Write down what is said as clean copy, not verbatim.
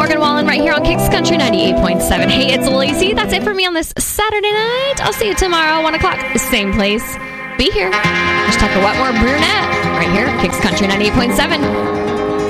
Morgan Wallen right here on Kicks Country 98.7. Hey, it's Lacey. That's it for me on this Saturday night. I'll see you tomorrow, 1 o'clock, same place. Be here. Just talk a Wetmore Brunette right here, Kicks Country 98.7.